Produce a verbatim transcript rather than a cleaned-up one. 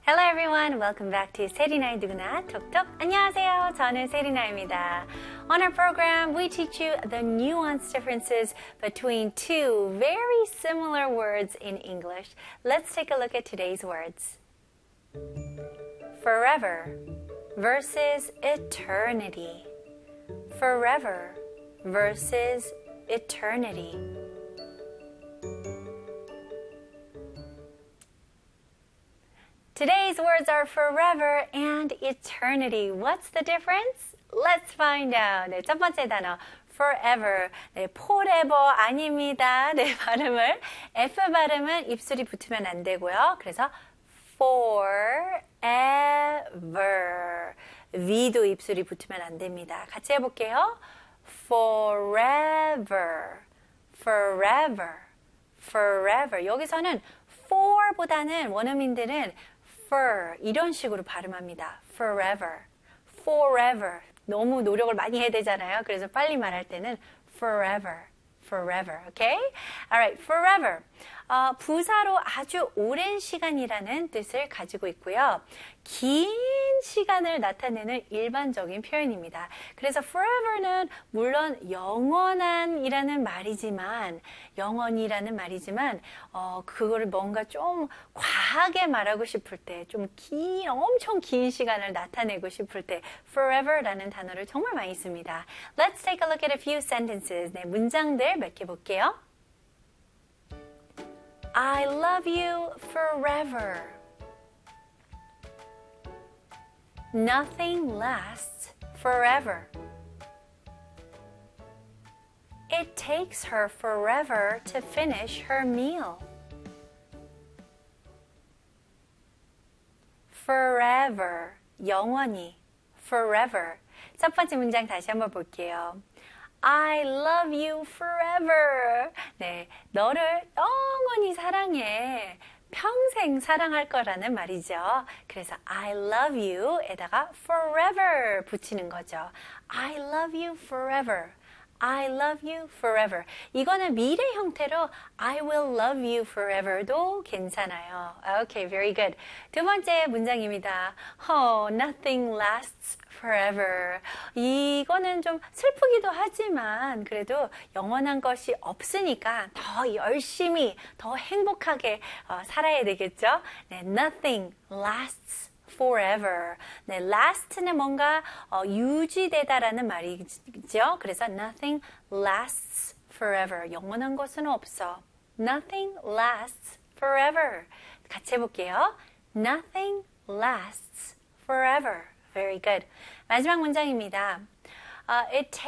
Hello everyone, welcome back to 세리나의 누구나 톡톡. 안녕하세요, 저는 세리나입니다. On our program, we teach you the nuanced differences between two very similar words in English. Let's take a look at today's words. Forever versus eternity. Forever versus eternity. Today's words are forever and eternity. What's the difference? Let's find out. 네, 첫 번째 단어 forever. 네, forever 아닙니다. 네, 발음을 F 발음은 입술이 붙으면 안 되고요. 그래서 forever. V도 입술이 붙으면 안 됩니다. 같이 해볼게요. Forever. Forever. Forever. 여기서는 for보다는 원어민들은 for 이런 식으로 발음합니다. Forever, forever. 너무 노력을 많이 해야 되잖아요. 그래서 빨리 말할 때는 forever, forever. Okay? Alright, forever. 어, 부사로 아주 오랜 시간이라는 뜻을 가지고 있고요. 긴 시간을 나타내는 일반적인 표현입니다. 그래서 forever는 물론 영원한이라는 말이지만 영원이라는 말이지만 어, 그거를 뭔가 좀 과하게 말하고 싶을 때 좀 긴, 엄청 긴 시간을 나타내고 싶을 때 forever라는 단어를 정말 많이 씁니다. Let's take a look at a few sentences. 네, 문장들 몇 개 볼게요. I love you forever. Nothing lasts forever. It takes her forever to finish her meal. Forever, 영원히, forever. 첫 번째 문장 다시 한번 볼게요. I love you forever. 네, 너를 영원히 사랑해. 평생 사랑할 거라는 말이죠. 그래서 I love you에다가 forever 붙이는 거죠. I love you forever. I love you forever. 이거는 미래 형태로 I will love you forever도 괜찮아요. Okay, very good. 두 번째 문장입니다. Oh, nothing lasts forever. 이거는 좀 슬프기도 하지만 그래도 영원한 것이 없으니까 더 열심히, 더 행복하게 어, 살아야 되겠죠? 네, nothing lasts forever. 네, last는 뭔가 어, 유지되다라는 말이죠. 그래서 nothing lasts forever. 영원한 것은 없어. Nothing lasts forever. 같이 해볼게요. Nothing lasts forever. Very good. 마지막 문장입니다. Uh, it